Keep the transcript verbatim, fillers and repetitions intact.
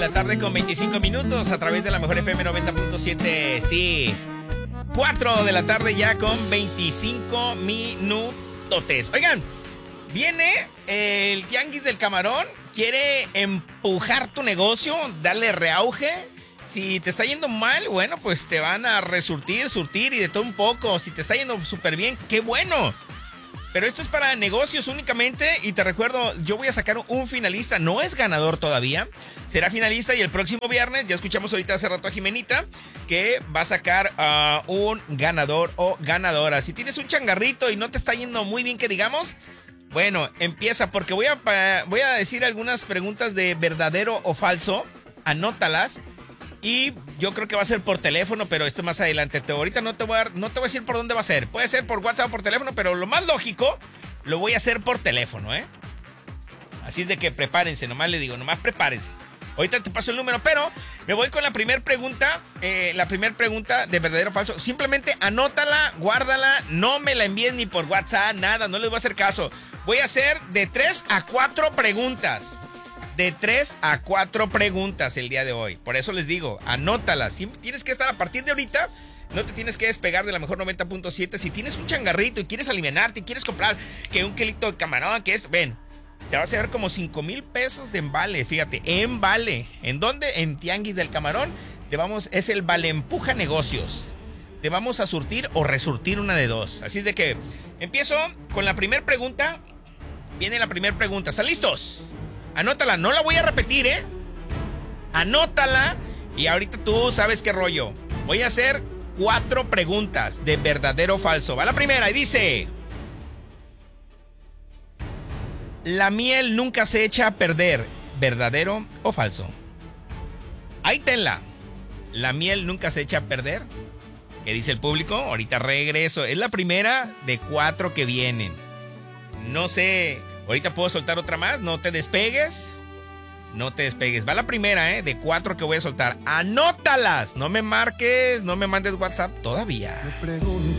la tarde con veinticinco minutos a través de la mejor F M noventa punto siete. Sí, cuatro de la tarde ya con veinticinco minutotes. Oigan, viene el Tianguis del Camarón, quiere empujar tu negocio, darle reauge. Si te está yendo mal, bueno, pues te van a resurtir, surtir y de todo un poco. Si te está yendo súper bien, ¡qué bueno! Pero esto es para negocios únicamente y te recuerdo, yo voy a sacar un finalista, no es ganador todavía, será finalista y el próximo viernes, ya escuchamos ahorita hace rato a Jimenita, que va a sacar uh, un ganador o ganadora. Si tienes un changarrito y no te está yendo muy bien que digamos, bueno, empieza porque voy a, voy a decir algunas preguntas de verdadero o falso, anótalas. Y yo creo que va a ser por teléfono, pero esto más adelante. Te, ahorita no te, voy a, no te voy a decir por dónde va a ser. Puede ser por WhatsApp o por teléfono, pero lo más lógico, lo voy a hacer por teléfono, ¿eh? Así es de que prepárense, nomás le digo, nomás prepárense. Ahorita te paso el número, pero me voy con la primera pregunta, eh, la primera pregunta de verdadero o falso. Simplemente anótala, guárdala, no me la envíen ni por WhatsApp, nada, no les voy a hacer caso. Voy a hacer de tres a cuatro preguntas. De tres a cuatro preguntas el día de hoy. Por eso les digo, anótalas. Si tienes que estar a partir de ahorita, no te tienes que despegar de la mejor noventa punto siete. Si tienes un changarrito y quieres alivianarte y quieres comprar que un kilito de camarón, que es, ven, te vas a llevar como cinco mil pesos de embale, fíjate, embale. ¿En dónde? En Tianguis del Camarón. Te vamos, es el Vale Empuja Negocios. Te vamos a surtir o resurtir una de dos. Así es de que empiezo con la primera pregunta. Viene la primera pregunta. ¿Están listos? Anótala, no la voy a repetir, ¿eh? Anótala y ahorita tú sabes qué rollo. Voy a hacer cuatro preguntas de verdadero o falso. Va la primera y dice: la miel nunca se echa a perder, ¿verdadero o falso? Ahí tenla. La miel nunca se echa a perder. ¿Qué dice el público? Ahorita regreso. Es la primera de cuatro que vienen. No sé... Ahorita puedo soltar otra más, no te despegues, no te despegues. Va la primera, ¿eh? De cuatro que voy a soltar. Anótalas, no me marques, no me mandes WhatsApp todavía.